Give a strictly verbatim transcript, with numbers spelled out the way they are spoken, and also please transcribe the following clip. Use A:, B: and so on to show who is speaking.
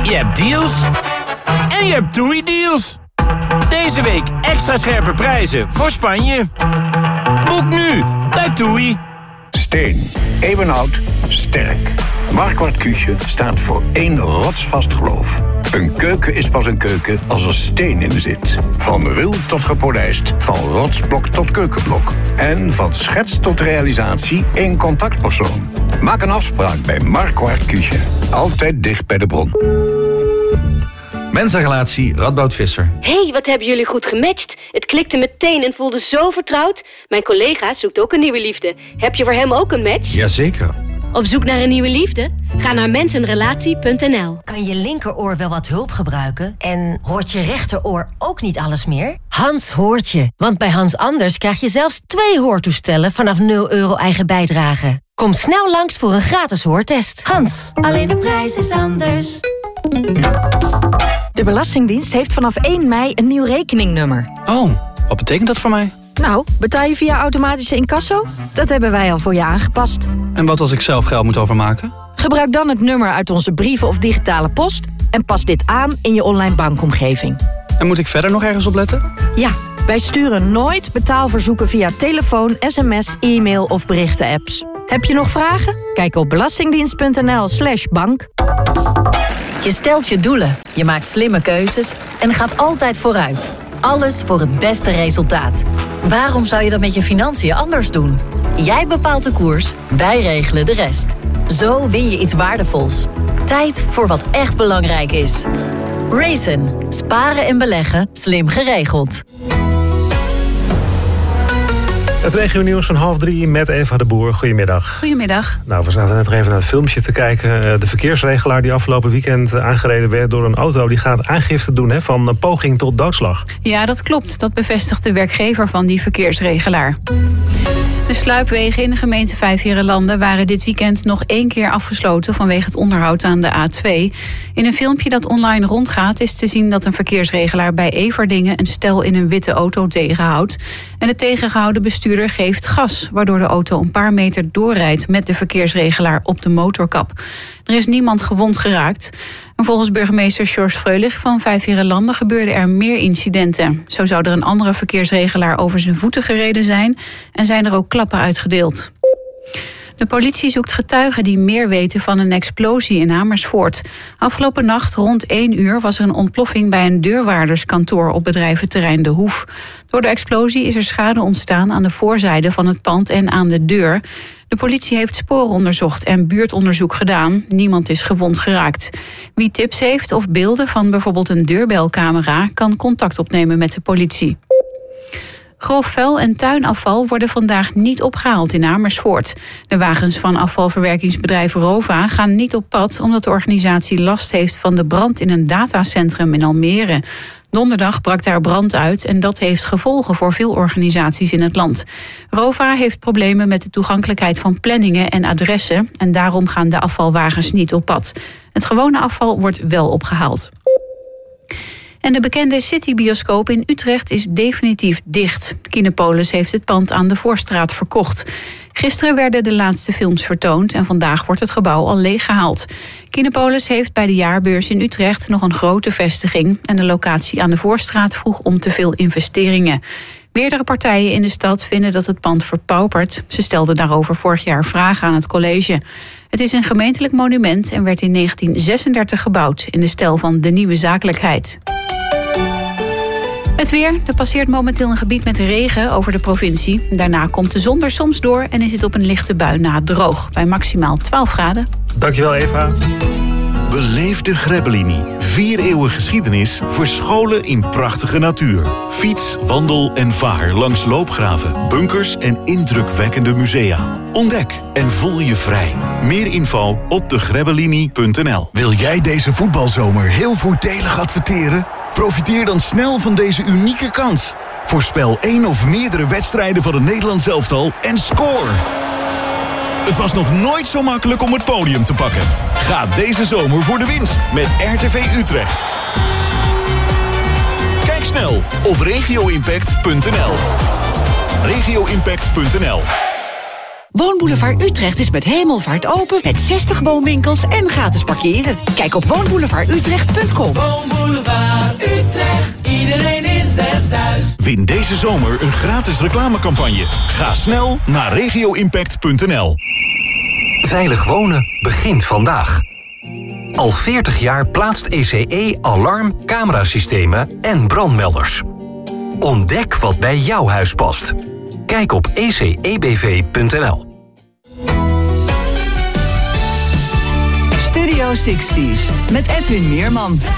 A: Je hebt deals en je hebt TUI-deals. Deze week extra scherpe prijzen voor Spanje. Boek nu bij TUI.
B: Steen. Eeuwenoud. Sterk. Marquardt Küche staat voor één rotsvast geloof. Een keuken is pas een keuken als er steen in zit. Van ruw tot gepolijst. Van rotsblok tot keukenblok. En van schets tot realisatie één contactpersoon. Maak een afspraak bij Marquardt Küche. Altijd dicht bij de bron.
C: Mensenrelatie Radboud Visser.
D: Hé, wat hebben jullie goed gematcht. Het klikte meteen en voelde zo vertrouwd. Mijn collega zoekt ook een nieuwe liefde. Heb je voor hem ook een match?
C: Jazeker.
D: Op zoek naar een nieuwe liefde? Ga naar mensenrelatie punt n l.
E: Kan je linkeroor wel wat hulp gebruiken? En hoort je rechteroor ook niet alles meer? Hans hoort je. Want bij Hans Anders krijg je zelfs twee hoortoestellen vanaf nul euro eigen bijdrage. Kom snel langs voor een gratis hoortest. Hans, alleen de prijs is anders.
F: De Belastingdienst heeft vanaf één mei een nieuw rekeningnummer.
G: Oh, wat betekent dat voor mij?
F: Nou, betaal je via automatische incasso? Dat hebben wij al voor je aangepast.
G: En wat als ik zelf geld moet overmaken?
F: Gebruik dan het nummer uit onze brieven of digitale post en pas dit aan in je online bankomgeving.
G: En moet ik verder nog ergens op letten?
F: Ja, wij sturen nooit betaalverzoeken via telefoon, sms, e-mail of berichten-apps. Heb je nog vragen? Kijk op belastingdienst punt n l slash bank.
H: Je stelt je doelen, je maakt slimme keuzes en gaat altijd vooruit. Alles voor het beste resultaat. Waarom zou je dat met je financiën anders doen? Jij bepaalt de koers, wij regelen de rest. Zo win je iets waardevols. Tijd voor wat echt belangrijk is. Raisin. Sparen en beleggen. Slim geregeld.
I: Het regionieuws van half drie met Eva de Boer. Goedemiddag.
J: Goedemiddag.
I: Nou, we zaten net nog even naar het filmpje te kijken. De verkeersregelaar die afgelopen weekend aangereden werd door een auto, die gaat aangifte doen hè, van poging tot doodslag.
J: Ja, dat klopt. Dat bevestigt de werkgever van die verkeersregelaar. De sluipwegen in de gemeente Vijfheerenlanden waren dit weekend nog één keer afgesloten vanwege het onderhoud aan de A twee. In een filmpje dat online rondgaat is te zien dat een verkeersregelaar bij Everdingen een stel in een witte auto tegenhoudt. En de tegengehouden bestuurder geeft gas, waardoor de auto een paar meter doorrijdt met de verkeersregelaar op de motorkap. Er is niemand gewond geraakt. En volgens burgemeester Sjors Freulich van Vijfheerenlanden gebeurden er meer incidenten. Zo zou er een andere verkeersregelaar over zijn voeten gereden zijn en zijn er ook klappen uitgedeeld. De politie zoekt getuigen die meer weten van een explosie in Amersfoort. Afgelopen nacht rond één uur was er een ontploffing bij een deurwaarderskantoor op bedrijventerrein De Hoef. Door de explosie is er schade ontstaan aan de voorzijde van het pand en aan de deur. De politie heeft sporen onderzocht en buurtonderzoek gedaan. Niemand is gewond geraakt. Wie tips heeft of beelden van bijvoorbeeld een deurbelcamera kan contact opnemen met de politie. Grof vuil en tuinafval worden vandaag niet opgehaald in Amersfoort. De wagens van afvalverwerkingsbedrijf Rova gaan niet op pad omdat de organisatie last heeft van de brand in een datacentrum in Almere. Donderdag brak daar brand uit en dat heeft gevolgen voor veel organisaties in het land. Rova heeft problemen met de toegankelijkheid van planningen en adressen en daarom gaan de afvalwagens niet op pad. Het gewone afval wordt wel opgehaald. En de bekende Citybioscoop in Utrecht is definitief dicht. Kinepolis heeft het pand aan de Voorstraat verkocht. Gisteren werden de laatste films vertoond en vandaag wordt het gebouw al leeggehaald. Kinepolis heeft bij de jaarbeurs in Utrecht nog een grote vestiging en de locatie aan de Voorstraat vroeg om te veel investeringen. Meerdere partijen in de stad vinden dat het pand verpaupert. Ze stelden daarover vorig jaar vragen aan het college. Het is een gemeentelijk monument en werd in negentien zesendertig gebouwd in de stijl van de nieuwe zakelijkheid. Het weer. Er passeert momenteel een gebied met regen over de provincie. Daarna komt de zon er soms door en is het op een lichte bui na droog. Bij maximaal twaalf graden.
I: Dankjewel, Eva.
K: Beleef de Grebbelini. Vier eeuwen geschiedenis voor scholen in prachtige natuur. Fiets, wandel en vaar langs loopgraven, bunkers en indrukwekkende musea. Ontdek en voel je vrij. Meer info op de grebbelini punt n l.
L: Wil jij deze voetbalzomer heel voordelig adverteren? Profiteer dan snel van deze unieke kans. Voorspel één of meerdere wedstrijden van het Nederlands elftal en score! Het was nog nooit zo makkelijk om het podium te pakken. Ga deze zomer voor de winst met R T V Utrecht. Kijk snel op regio impact punt n l. regio impact punt n l
C: Woonboulevard Utrecht is met hemelvaart open met zestig woonwinkels en gratis parkeren. Kijk op woonboulevard utrecht punt com.
M: Woonboulevard Utrecht, iedereen is er thuis.
K: Win deze zomer een gratis reclamecampagne. Ga snel naar regio impact punt n l.
N: Veilig wonen begint vandaag. Al veertig jaar plaatst E C E alarm, camerasystemen en brandmelders. Ontdek wat bij jouw huis past. Kijk op e c e b v punt n l.
O: Studio zestig met Edwin Meerman.